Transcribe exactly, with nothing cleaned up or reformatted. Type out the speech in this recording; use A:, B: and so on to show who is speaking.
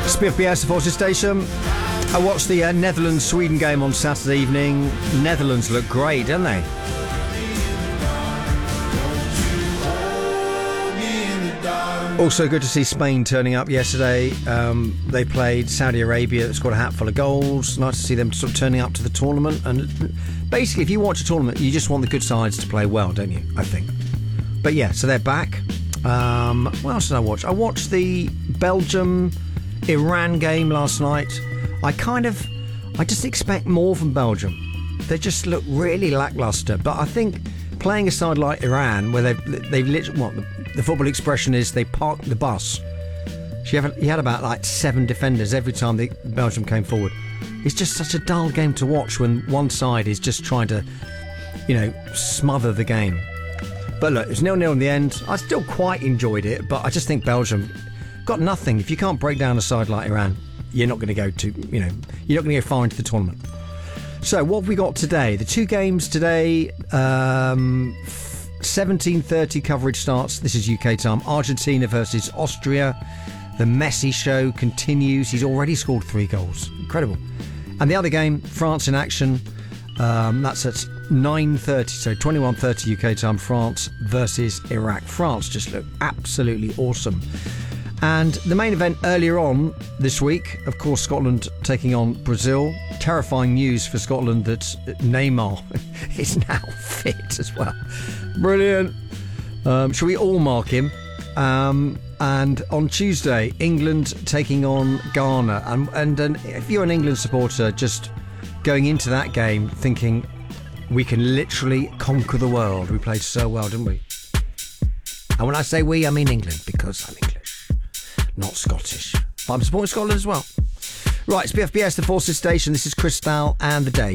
A: P F B S, the Forces Station. I watched the uh, Netherlands-Sweden game on Saturday evening. Netherlands look great, don't they? Also good to see Spain turning up yesterday. Um, they played Saudi Arabia, scored a hatful of goals. Nice to see them sort of turning up to the tournament. And basically, if you watch a tournament, you just want the good sides to play well, don't you? I think. But yeah, so they're back. Um, what else did I watch? I watched the Belgium-Iran game last night. I kind of, I just expect more from Belgium. They just look really lacklustre. But I think playing a side like Iran, where they've, they've literally, what, the, the football expression is they parked the bus. She had, he had about like seven defenders every time the Belgium came forward. It's just such a dull game to watch when one side is just trying to, you know, smother the game. But look, it's nil-nil in the end. I still quite enjoyed it, but I just think Belgium got nothing. If you can't break down a side like Iran, you're not going to go to, you know, you're not going to go far into the tournament. So what have we got today? The two games today, um, seventeen thirty coverage starts. This is U K time. Argentina versus Austria. The Messi show continues. He's already scored three goals. Incredible. And the other game, France in action. Um, that's at nine thirty, so twenty-one thirty U K time, France versus Iraq. France just look absolutely awesome. And the main event earlier on this week, of course, Scotland taking on Brazil. Terrifying news for Scotland that Neymar is now fit as well. Brilliant. Um, shall we all mark him? Um, and on Tuesday, England taking on Ghana. And, and, and if you're an England supporter, just going into that game thinking we can literally conquer the world. We played so well, didn't we? And when I say we, I mean England, because I'm English, not Scottish. But I'm supporting Scotland as well. Right, it's P F B S, the Forces Station. This is Chris Bell and The Day.